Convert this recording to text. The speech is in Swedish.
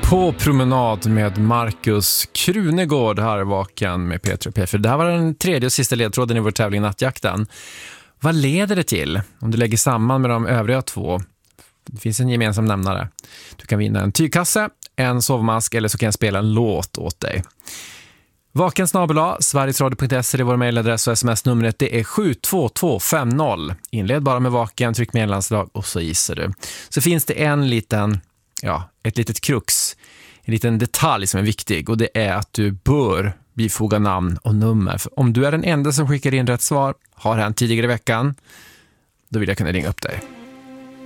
På promenad med Marcus Krunegård här vaken med Peter och P. För det här var den tredje och sista ledtråden i vår tävling Nattjakten. Vad leder det till om du lägger samman med de övriga två? Det finns en gemensam nämnare. Du kan vinna en tygkasse, en sovmask eller så kan jag spela en låt åt dig. Vaken@, sverigesradio.se är vår mejladress och sms-numret det är 72250. Inled bara med vaken, tryck meddelandslag och så gissar du. Så finns det ett litet krux, en liten detalj som är viktig och det är att du bör bifoga namn och nummer. För om du är den enda som skickar in rätt svar, har hänt tidigare i veckan, då vill jag kunna ringa upp dig.